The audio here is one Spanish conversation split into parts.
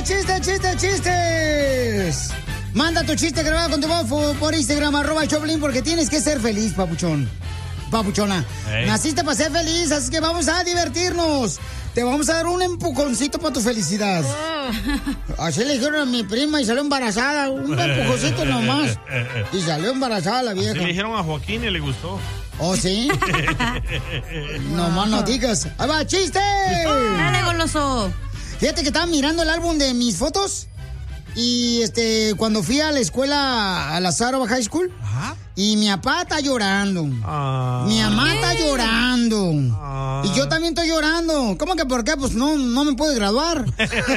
¡Chistes! Manda tu chiste grabado con tu voz por Instagram, @Choplin, porque tienes que ser feliz, papuchón. Papuchona. Hey. Naciste para ser feliz, así que vamos a divertirnos. Te vamos a dar un empujoncito para tu felicidad. Así le dijeron a mi prima y salió embarazada. Un empujoncito nomás. Y salió embarazada la vieja. Así le dijeron a Joaquín y le gustó. ¿Oh, sí? Nomás no digas. ¡Ahí va, chiste! Dale, goloso. Fíjate que estaba mirando el álbum de mis fotos. Y cuando fui a la escuela, a la Sarova High School. Ajá. Y mi papá está llorando. Mi mamá está llorando. Y yo también estoy llorando. ¿Cómo que por qué? Pues no me puedo graduar.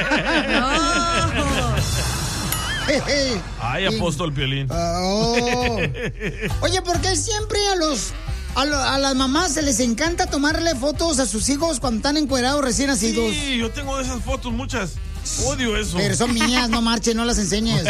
Ay, apóstol Piolín. Oye, ¿por qué siempre a las mamás se les encanta tomarle fotos a sus hijos cuando están encuerados recién nacidos? Sí, yo tengo de esas fotos muchas. Odio eso. Pero son mías, no marchen, no las enseñes.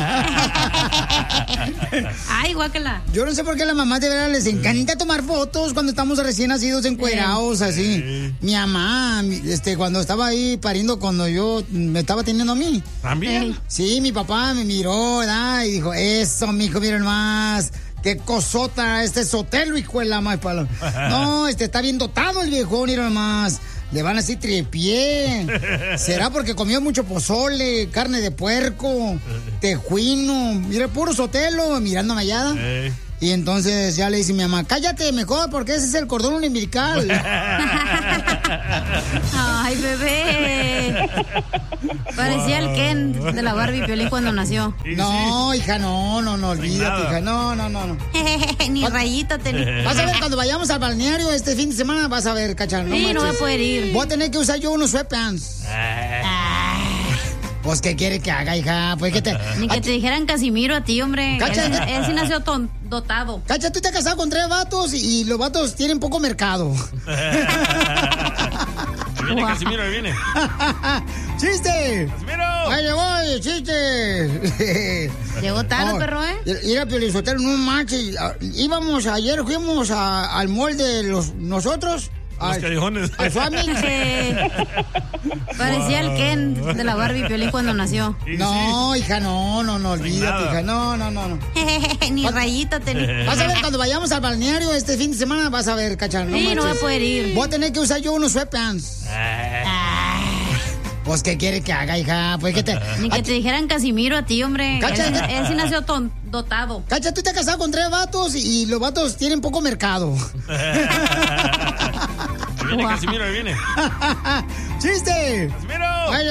Ay, guácala. Yo no sé por qué a las mamás de verdad les encanta tomar fotos cuando estamos recién nacidos encuerados, así. Mi mamá, cuando estaba ahí pariendo, cuando yo me estaba teniendo a mí. ¿También? Sí, mi papá me miró, ¿verdad? Y dijo, eso, mijo, miren más. Qué cosota, Sotelo, hijo de la más palo. No, está bien dotado el viejo, miren más. Le van a decir tripié. ¿Será porque comió mucho pozole, carne de puerco, tejuino? Mira, puro Sotelo, mirándome allá. Y entonces ya le dice mi mamá, cállate mejor porque ese es el cordón umbilical. Ay, bebé. Parecía el Ken de la Barbie Piolín cuando nació. No, hija, no, olvídate, hija, no. Ni rayita tenía. Vas a ver cuando vayamos al balneario este fin de semana, vas a ver, cachán. Sí, no voy a poder ir. Voy a tener que usar yo unos sweatpants. Pues, ¿qué quiere que haga, hija? Pues, Ni que te dijeran Casimiro a ti, hombre. Cacha, él sí nació dotado. Cacha, tú te has casado con 3 vatos y los vatos tienen poco mercado. Ahí viene Casimiro, ahí viene. ¡Chiste! ¡Casimiro! ¡Ahí le voy, chiste! Llegó tarde, perro, ¿eh? Ir a Piolizotelo, no manches. Ayer fuimos al mall de nosotros. Los callejones. Al Family. Parecía el Ken de la Barbie Piolín cuando nació. No, hija, no, olvídate, hija, no. Ni rayita tenía. Vas a ver cuando vayamos al balneario este fin de semana, vas a ver, cachán. Sí, no voy a poder ir. Voy a tener que usar yo unos sweatpants. Pues, ¿qué quiere que haga, hija? Pues, Ni que te dijeran Casimiro a ti, hombre. Cacha, él sí nació dotado. Cacha, tú te has casado con 3 vatos y los vatos tienen poco mercado. Ahí viene Casimiro, ahí viene. ¡Chiste! ¡Casimiro!